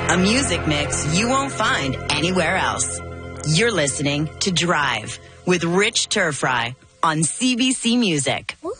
A music mix you won't find anywhere else. You're listening to Drive with Rich Turfry on CBC Music. Ooh.